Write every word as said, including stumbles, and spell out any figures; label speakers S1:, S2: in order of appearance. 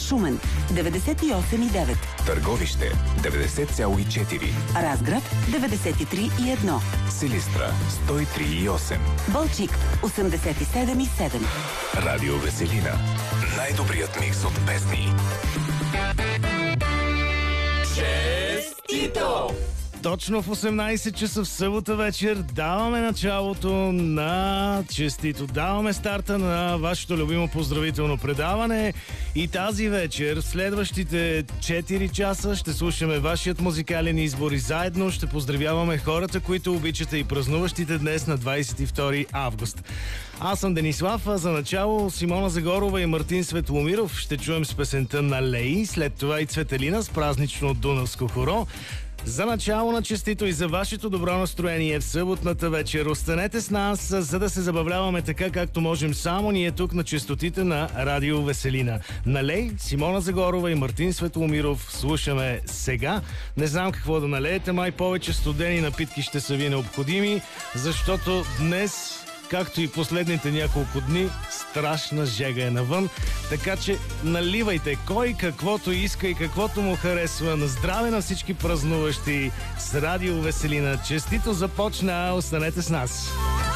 S1: Шумен деветдесет и осем и девет,
S2: Търговище деветдесет цяло и четири,
S1: Разград деветдесет и три и едно,
S2: Силистра сто и три и осем,
S1: Балчик осемдесет и седем и седем.
S2: Радио Веселина. Най-добрият микс от песни.
S3: Честито!
S4: Точно в осемнайсет часа в събота вечер даваме началото на Честито. Даваме старта на вашето любимо поздравително предаване и тази вечер, в следващите четири часа, ще слушаме вашият музикален избор и заедно ще поздравяваме хората, които обичате и празнуващите днес на двайсет и втори август. Аз съм Денислав, а за начало Симона Загорова и Мартин Светломиров ще чуем с песента "Налей", след това и Цветелина с празнично дунавско хоро. За начало на Честито и за вашето добро настроение в съботната вечер останете с нас, за да се забавляваме така, както можем само ние тук на честотите на Радио Веселина. Налей, Симона Загорова и Мартин Светломиров слушаме сега. Не знам какво да налеете, май повече студени напитки ще са ви необходими, защото днес, както и последните няколко дни, страшна жега е навън. Така че наливайте кой каквото иска и каквото му харесва. На здраве на всички празнуващи с Радио Веселина. Честито започна, останете с нас!